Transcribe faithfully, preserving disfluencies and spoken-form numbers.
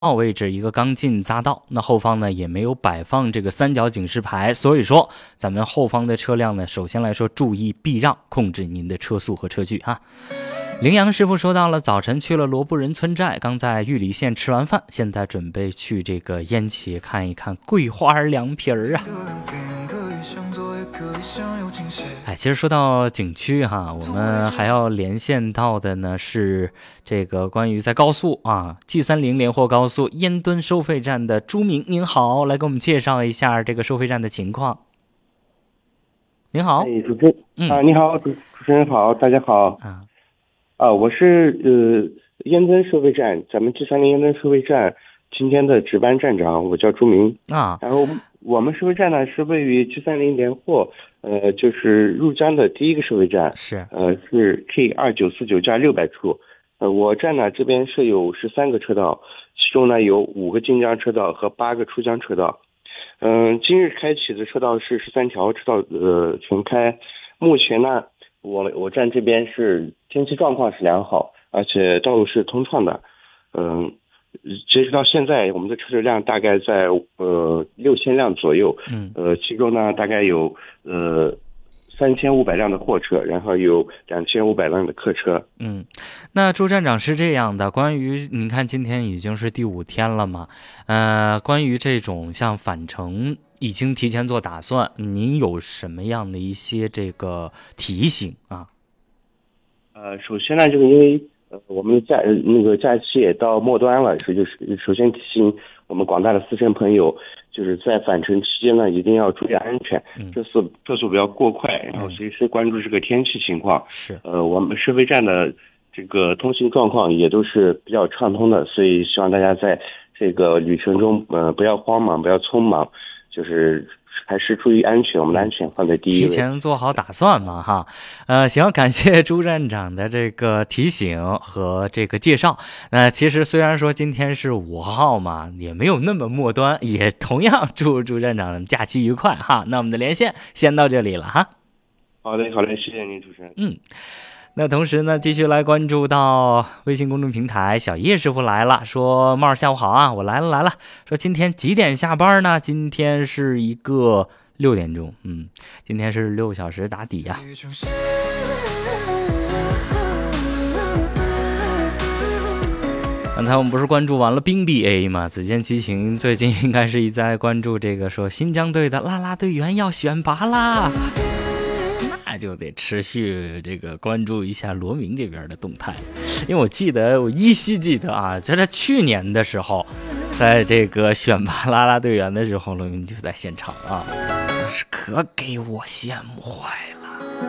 号位置一个刚进匝道，那后方呢也没有摆放这个三角警示牌，所以说咱们后方的车辆呢，首先来说注意避让，控制您的车速和车距哈。羚羊师傅说到了，早晨去了罗布人村寨，刚在玉里县吃完饭，现在准备去这个烟茄看一看桂花凉皮儿啊。哎，其实说到景区哈，我们还要连线到的呢是这个关于在高速啊 G 三十 连霍高速烟墩收费站的朱明，您好，来给我们介绍一下这个收费站的情况。您好， 哎，主持人、 嗯、 啊，你好，主主持人好，大家好啊。啊，我是呃烟墩收费站，咱们 G 三十 烟墩收费站今天的值班站长，我叫朱明啊。 然后我们收费站呢是位于 G 三十 连霍，呃，就是入江的第一个收费站， 是呃是 K 二九四九加六百处。呃，我站呢这边设有十三个车道，其中呢有五个进江车道和八个出江车道。嗯、呃，今日开启的车道是十三条车道，呃全开。目前呢，我我站这边是天气状况是良好，而且道路是通畅的。嗯、呃。截止到现在，我们的车流量大概在呃六千辆左右， 嗯， 呃，其中呢大概有呃三千五百辆的货车，然后有两千五百辆的客车。 嗯，那朱站长是这样的，关于您看今天已经是第五天了嘛，呃，关于这种像返程已经提前做打算，您有什么样的一些这个提醒啊？ 呃，首先呢，就是因为。呃，我们的假那个假期也到末端了，所以就是首先提醒我们广大的司乘朋友，就是在返程期间呢，一定要注意安全，车速车速不要过快，然后随时关注这个天气情况。 是， 呃，我们收费站的这个通行状况也都是比较畅通的，所以希望大家在这个旅程中，呃，不要慌忙，不要匆忙，就是。还是注意安全，我们的安全放在第一位。 提前做好打算嘛，哈，呃，行，感谢朱站长的这个提醒和这个介绍。那、呃、其实虽然说今天是五号嘛，也没有那么末端，也同样祝朱站长假期愉快哈。那我们的连线先到这里了哈。 好嘞，好嘞，谢谢您，主持人。 嗯。那同时呢，继续来关注到微信公众平台，小叶师傅来了，说帽儿下午好啊，我来了来了，说今天几点下班呢？今天是一个六点钟，嗯，今天是六个小时打底呀、啊。刚才我们不是关注完了冰 B A 吗？子健激情最近应该是一在关注这个，说新疆队的啦啦队员要选拔啦。那就得持续这个关注一下罗明这边的动态，因为我记得我依稀记得啊，在他去年的时候，在这个选拔啦啦队员的时候，罗明就在现场啊，是可给我羡慕坏了。